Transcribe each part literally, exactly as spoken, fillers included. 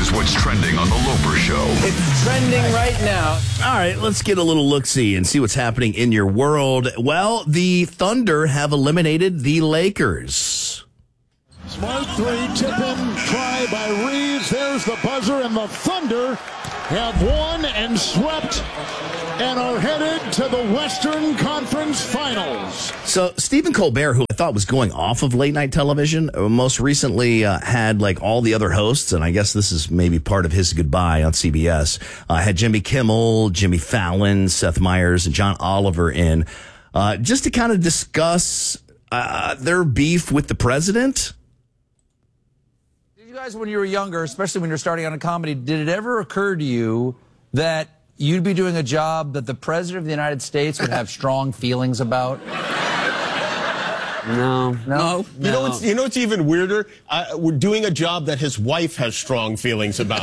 is what's trending on The Loper Show. It's trending right now. All right, let's get a little look-see and see what's happening in your world. Well, the Thunder have eliminated the Lakers. Smart three, tip in, try by Reeves. There's the buzzer, and the Thunder have won and swept and are headed to the Western Conference Finals. So Stephen Colbert, who I thought was going off of late night television, most recently uh, had like all the other hosts, and I guess this is maybe part of his goodbye on C B S, uh, had Jimmy Kimmel, Jimmy Fallon, Seth Meyers, and John Oliver in uh, just to kind of discuss uh, their beef with the president. You guys, when you were younger, especially when you're starting on a comedy, did it ever occur to you that you'd be doing a job that the president of the United States would have strong feelings about? No. No? No. You know what's, you know what's even weirder? Uh, we're doing a job that his wife has strong feelings about.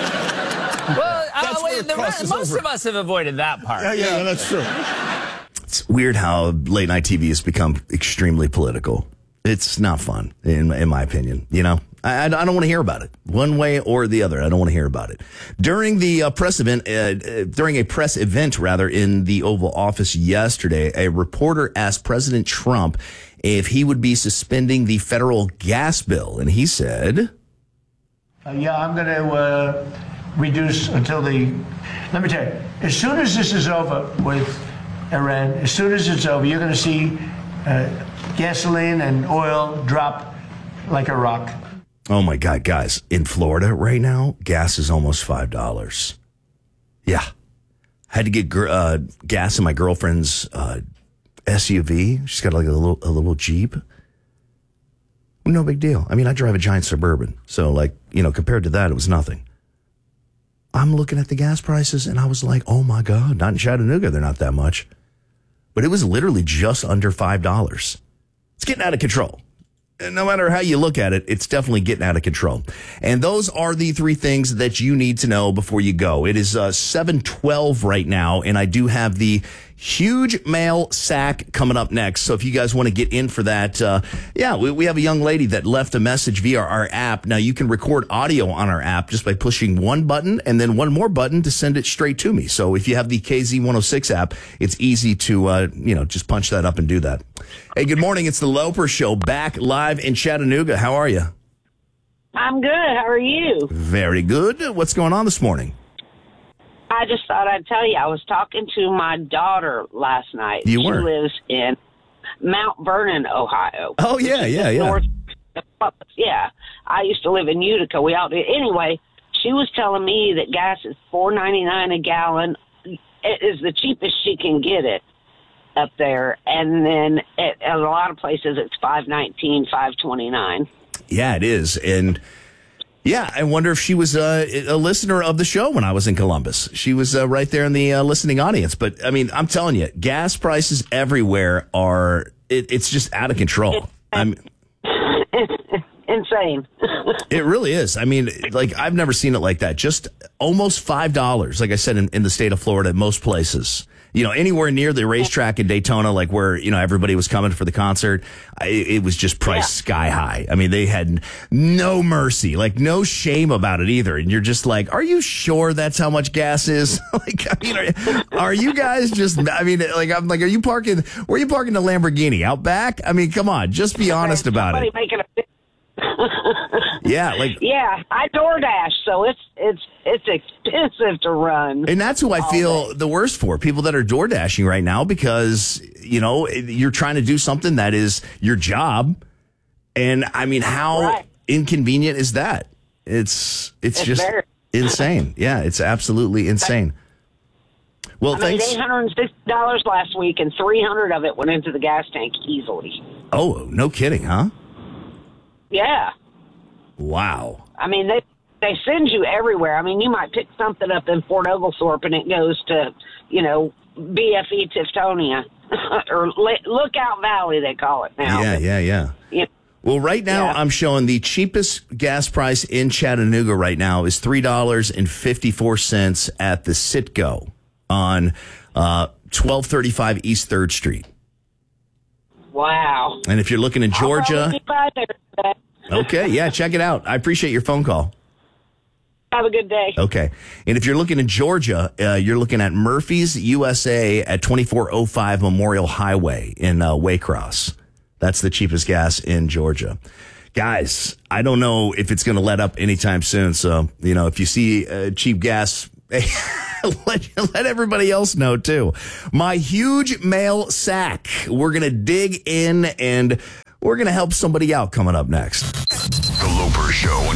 Well, uh, wait, the rest, most over. of us have avoided that part. Yeah, yeah, yeah, that's true. It's weird how late night T V has become extremely political. It's not fun, in, in my opinion, you know? I, I don't want to hear about it one way or the other. I don't want to hear about it. During the uh, press event, uh, during a press event, rather, in the Oval Office yesterday, a reporter asked President Trump if he would be suspending the federal gas bill. And he said, uh, yeah, I'm going to uh, reduce until the, let me tell you, as soon as this is over with Iran, as soon as it's over, you're going to see uh, gasoline and oil drop like a rock. Oh, my God, guys, in Florida right now, gas is almost five dollars. Yeah. I had to get uh, gas in my girlfriend's uh, S U V. She's got like a little a little Jeep. No big deal. I mean, I drive a giant Suburban. So, like, you know, compared to that, it was nothing. I'm looking at the gas prices, and I was like, oh, my God, not in Chattanooga. They're not that much. But it was literally just under five dollars. It's getting out of control. No matter how you look at it, it's definitely getting out of control. And those are the three things that you need to know before you go. It is uh, seven twelve right now, and I do have the huge mail sack coming up next. So if you guys want to get in for that, uh, yeah, we, we have a young lady that left a message via our app. Now, you can record audio on our app just by pushing one button and then one more button to send it straight to me. So if you have the K Z one oh six app, it's easy to, uh, you know, just punch that up and do that. Hey, good morning. It's the Loper Show, back live in Chattanooga. How are you? I'm good. How are you? Very good. What's going on this morning? I just thought I'd tell you, I was talking to my daughter last night. You she were? She lives in Mount Vernon, Ohio. Oh, yeah, yeah, yeah. North, yeah. I used to live in Utica. We all did. Anyway, she was telling me that gas is four ninety-nine a gallon. It is the cheapest she can get it up there. And then at, at a lot of places, it's five nineteen, five twenty-nine. Yeah, it is. And yeah, I wonder if she was uh, a listener of the show when I was in Columbus. She was uh, right there in the uh, listening audience. But I mean, I'm telling you, gas prices everywhere are, it, it's just out of control. I'm insane. It really is. I mean, like, I've never seen it like that. Just almost five dollars, like I said, in, in the state of Florida, most places. You know, anywhere near the racetrack in Daytona, like where, you know, everybody was coming for the concert, I, it was just priced yeah. sky high. I mean, they had no mercy, like no shame about it either. And you're just like, are you sure that's how much gas is? Like, I mean, are, are you guys just, I mean, like, I'm like, are you parking, where are you parking the Lamborghini? Out back? I mean, come on, just be honest about it. Making a yeah, like yeah, I DoorDash, so it's it's it's expensive to run. And that's who I feel day. the worst for, people that are door dashing right now, because, you know, you're trying to do something that is your job. And I mean, how right. inconvenient is that? It's it's, it's just very- insane. Yeah, it's absolutely insane. Well, I thanks. made eight hundred sixty dollars last week, and three hundred of it went into the gas tank easily. Oh, no kidding, huh? Yeah. Wow. I mean, they they send you everywhere. I mean, you might pick something up in Fort Oglethorpe, and it goes to, you know, B F E Tiftonia, or Lookout Valley, they call it now. Yeah, but, yeah, yeah. You know, well, right now, yeah. I'm showing the cheapest gas price in Chattanooga right now is three dollars and fifty-four cents at the Citgo on uh, twelve thirty-five East third Street. Wow. And if you're looking in Georgia... Okay, yeah, check it out. I appreciate your phone call. Have a good day. Okay. And if you're looking in Georgia, uh, you're looking at Murphy's U S A at twenty-four oh five Memorial Highway in uh, Waycross. That's the cheapest gas in Georgia. Guys, I don't know if it's going to let up anytime soon. So, you know, if you see uh, cheap gas, let, let everybody else know, too. My huge mail sack. We're going to dig in and we're going to help somebody out coming up next. The Loper Show.